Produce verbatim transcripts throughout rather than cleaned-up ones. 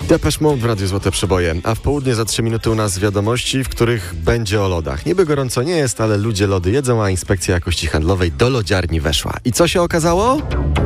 Depeche Mode w Radiu Złote Przeboje, a w południe za trzy minuty u nas wiadomości, w których będzie o lodach. Niby gorąco nie jest, ale ludzie lody jedzą, a Inspekcja Jakości Handlowej do lodziarni weszła. I co się okazało?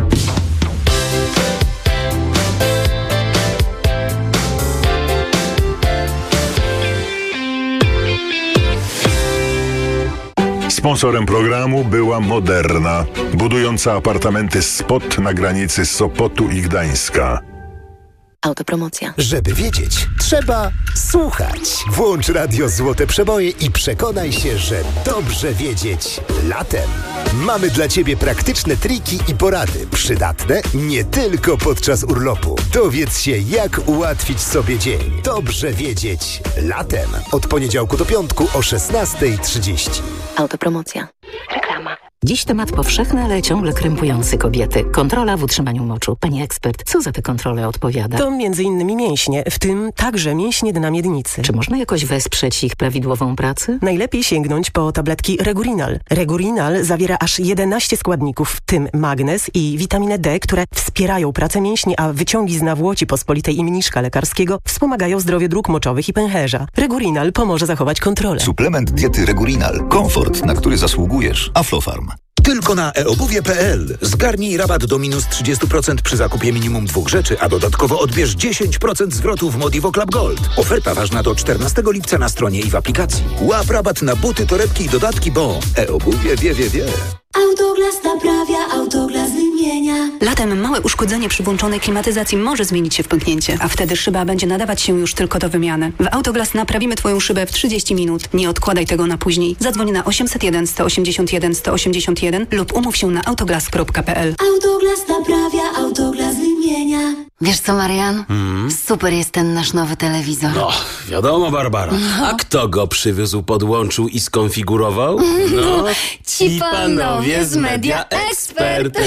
Sponsorem programu była Moderna, budująca apartamenty Spot na granicy Sopotu i Gdańska. Autopromocja. Żeby wiedzieć, trzeba słuchać. Włącz Radio Złote Przeboje i przekonaj się, że dobrze wiedzieć latem. Mamy dla Ciebie praktyczne triki i porady, przydatne nie tylko podczas urlopu. Dowiedz się, jak ułatwić sobie dzień. Dobrze wiedzieć latem. Od poniedziałku do piątku o szesnasta trzydzieści. Autopromocja. Reklama. Dziś temat powszechny, ale ciągle krępujący kobiety. Kontrola w utrzymaniu moczu. Pani ekspert, co za te kontrole odpowiada? To między innymi mięśnie, w tym także mięśnie dna miednicy. Czy można jakoś wesprzeć ich prawidłową pracę? Najlepiej sięgnąć po tabletki Regurinal. Regurinal zawiera aż jedenaście składników, w tym magnez i witaminę D, które wspierają pracę mięśni, a wyciągi z nawłoci pospolitej i mniszka lekarskiego wspomagają zdrowie dróg moczowych i pęcherza. Regurinal pomoże zachować kontrolę. Suplement diety Regurinal. Komfort, na który zasługujesz. Aflofarm. Tylko na e obuwie kropka p l. Zgarnij rabat do minus trzydzieści procent przy zakupie minimum dwóch rzeczy, a dodatkowo odbierz dziesięć procent zwrotu w Modivo Club Gold. Oferta ważna do czternastego lipca na stronie i w aplikacji. Łap rabat na buty, torebki i dodatki, bo e-obuwie wie, wie, wie. Autoglas naprawia, Autoglas wymienia. Latem małe uszkodzenie przy włączonej klimatyzacji może zmienić się w pęknięcie, a wtedy szyba będzie nadawać się już tylko do wymiany. W Autoglas naprawimy Twoją szybę w trzydzieści minut. Nie odkładaj tego na później. Zadzwoń na osiemset jeden, sto osiemdziesiąt jeden, sto osiemdziesiąt jeden lub umów się na autoglas kropka p l. Autoglas naprawia, Autoglas wymienia. Wiesz co, Marian? Hmm? Super jest ten nasz nowy telewizor. No, wiadomo, Barbara. No. A kto go przywiózł, podłączył i skonfigurował? No, ci panowie z Media Expert.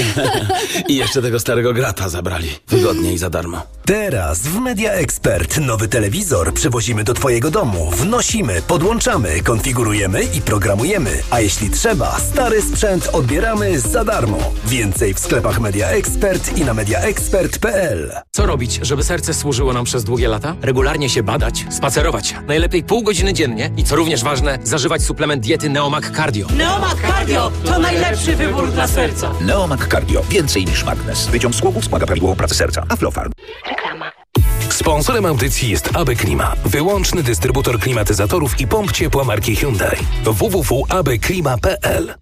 I jeszcze tego starego grata zabrali. Wygodnie i za darmo. Teraz w Media Expert nowy telewizor przywozimy do Twojego domu. Wnosimy, podłączamy, konfigurujemy i programujemy. A jeśli trzeba, stary sprzęt odbieramy za darmo. Więcej w sklepach Media Expert i na media expert kropka p l. Co robić, żeby serce służyło nam przez długie lata? Regularnie się badać, spacerować. Najlepiej pół godziny dziennie i co również ważne, zażywać suplement diety Neomag Cardio. Neomag Cardio to najlepszy wybór dla serca. Neomag Cardio. Więcej niż magnez. Wyciąg z głowy wspomaga prawidłową pracę serca. Aflofarm. Reklama. Sponsorem audycji jest A B Klima, wyłączny dystrybutor klimatyzatorów i pomp ciepła marki Hyundai. w w w kropka a b klima kropka p l.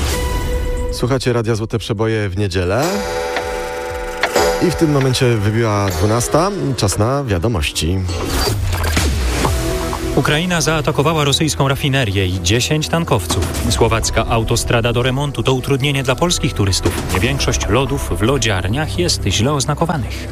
Słuchacie Radia Złote Przeboje w niedzielę. I w tym momencie wybiła dwunasta. Czas na wiadomości. Ukraina zaatakowała rosyjską rafinerię i dziesięć tankowców. Słowacka autostrada do remontu to utrudnienie dla polskich turystów. Większość lodów w lodziarniach jest źle oznakowanych.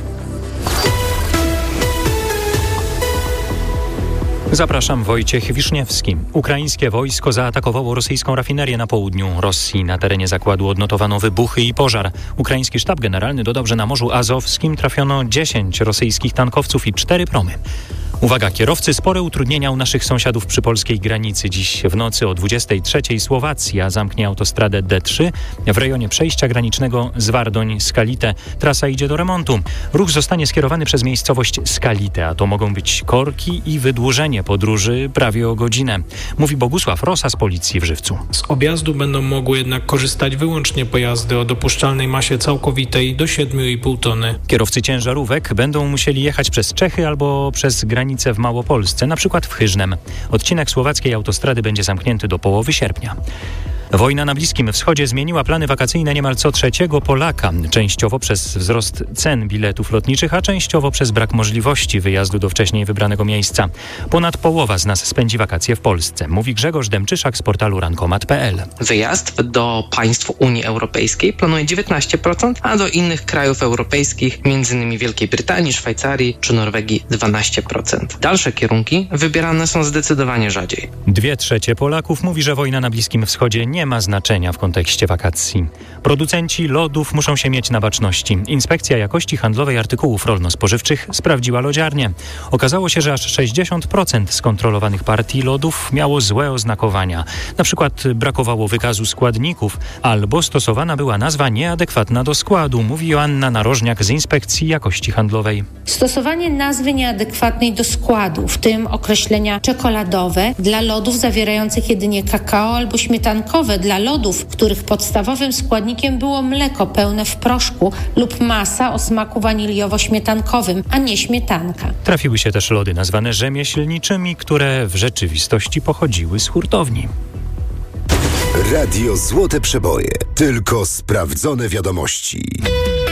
Zapraszam, Wojciech Wiszniewski. Ukraińskie wojsko zaatakowało rosyjską rafinerię na południu Rosji. Na terenie zakładu odnotowano wybuchy i pożar. Ukraiński sztab generalny dodał, że na Morzu Azowskim trafiono dziesięć rosyjskich tankowców i cztery promy. Uwaga, kierowcy, spore utrudnienia u naszych sąsiadów przy polskiej granicy. Dziś w nocy o dwudziestej trzeciej Słowacja zamknie autostradę D trzy w rejonie przejścia granicznego Zwardoń-Skalite. Trasa idzie do remontu. Ruch zostanie skierowany przez miejscowość Skalite, a to mogą być korki i wydłużenie podróży prawie o godzinę. Mówi Bogusław Rosa z Policji w Żywcu. Z objazdu będą mogły jednak korzystać wyłącznie pojazdy o dopuszczalnej masie całkowitej do siedem i pół tony. Kierowcy ciężarówek będą musieli jechać przez Czechy albo przez granicę w Małopolsce, na przykład w Chyżnem. Odcinek słowackiej autostrady będzie zamknięty do połowy sierpnia. Wojna na Bliskim Wschodzie zmieniła plany wakacyjne niemal co trzeciego Polaka. Częściowo przez wzrost cen biletów lotniczych, a częściowo przez brak możliwości wyjazdu do wcześniej wybranego miejsca. Ponad połowa z nas spędzi wakacje w Polsce, mówi Grzegorz Demczyszak z portalu rankomat kropka p l. Wyjazd do państw Unii Europejskiej planuje dziewiętnaście procent, a do innych krajów europejskich, m.in. Wielkiej Brytanii, Szwajcarii czy Norwegii dwanaście procent. Dalsze kierunki wybierane są zdecydowanie rzadziej. Dwie trzecie Polaków mówi, że wojna na Bliskim Wschodzie nie nie ma znaczenia w kontekście wakacji. Producenci lodów muszą się mieć na baczności. Inspekcja Jakości Handlowej Artykułów Rolno-Spożywczych sprawdziła lodziarnie. Okazało się, że aż sześćdziesiąt procent skontrolowanych partii lodów miało złe oznakowania. Na przykład brakowało wykazu składników albo stosowana była nazwa nieadekwatna do składu, mówi Joanna Narożniak z Inspekcji Jakości Handlowej. Stosowanie nazwy nieadekwatnej do składu, w tym określenia czekoladowe dla lodów zawierających jedynie kakao albo śmietankowe dla lodów, których podstawowym składnikiem było mleko pełne w proszku lub masa o smaku waniliowo-śmietankowym, a nie śmietanka. Trafiły się też lody nazwane rzemieślniczymi, które w rzeczywistości pochodziły z hurtowni. Radio Złote Przeboje. Tylko sprawdzone wiadomości.